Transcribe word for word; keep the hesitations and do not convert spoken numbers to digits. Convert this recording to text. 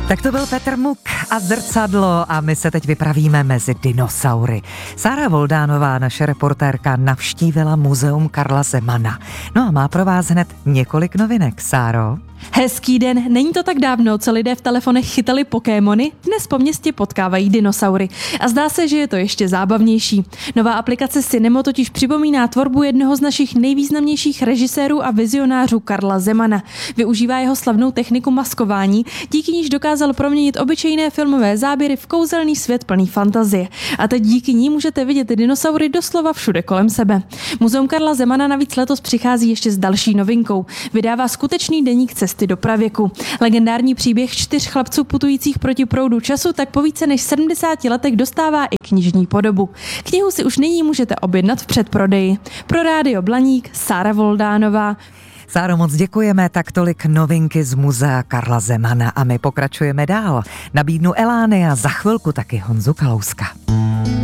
Tak to byl Petr Muk a Zrcadlo a my se teď vypravíme mezi dinosaury. Sára Voldánová, naše reportérka, navštívila muzeum Karla Zemana. No a má pro vás hned několik novinek, Sáro. Hezký den, není to tak dávno, co lidé v telefonech chytali Pokémony, dnes po městě potkávají dinosaury. A zdá se, že je to ještě zábavnější. Nová aplikace Cinemo totiž připomíná tvorbu jednoho z našich nejvýznamnějších režisérů a vizionářů Karla Zemana. Využívá jeho slavnou techniku maskování, díky níž dokázal proměnit obyčejné filmové záběry v kouzelný svět plný fantazie. A teď díky ní můžete vidět dinosaury doslova všude kolem sebe. Muzeum Karla Zemana navíc letos přichází ještě s další novinkou. Vydává skutečný deník cesty do pravěku. Legendární příběh čtyř chlapců putujících proti proudu času tak po více než sedmdesáti letech dostává i knižní podobu. Knihu si už nyní můžete objednat v předprodeji. Pro Rádio Blaník Sára Voldánová. Sáro, moc děkujeme, tak tolik novinky z muzea Karla Zemana a my pokračujeme dál. Nabídnu Elány a za chvilku taky Honzu Kalouska.